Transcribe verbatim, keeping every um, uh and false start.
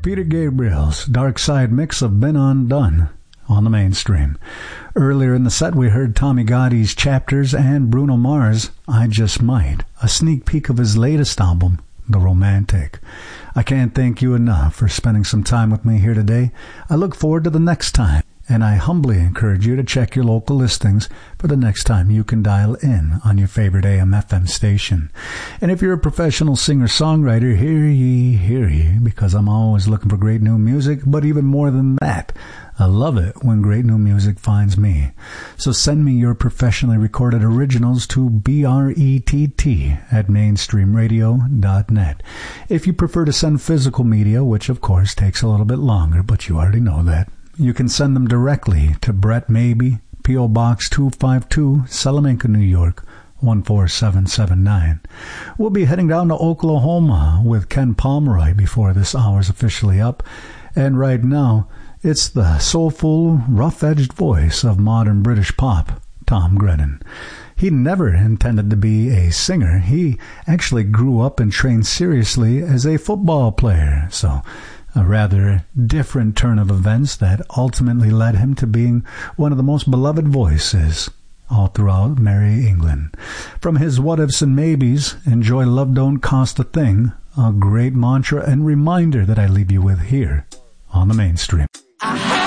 Peter Gabriel's Dark Side mix of Been Undone on the Mainstream. Earlier in the set, we heard Tommy Gotti's Chapters and Bruno Mars' I Just Might, a sneak peek of his latest album, The Romantic. I can't thank you enough for spending some time with me here today. I look forward to the next time, and I humbly encourage you to check your local listings for the next time you can dial in on your favorite A M F M station. And if you're a professional singer-songwriter, hear ye, hear ye, because I'm always looking for great new music, but even more than that, I love it when great new music finds me. So send me your professionally recorded originals to B R E T T at mainstream radio dot net. If you prefer to send physical media, which of course takes a little bit longer, but you already know that, you can send them directly to Brett Maybe, P O. Box two five two, Salamanca, New York, one four seven seven nine. We'll be heading down to Oklahoma with Ken Pomeroy before this hour's officially up. And right now, it's the soulful, rough-edged voice of modern British pop, Tom Grennan. He never intended to be a singer. He actually grew up and trained seriously as a football player, so a rather different turn of events that ultimately led him to being one of the most beloved voices all throughout Merry England. From his What Ifs and Maybes, enjoy Love Don't Cost a Thing, a great mantra and reminder that I leave you with here on the Mainstream.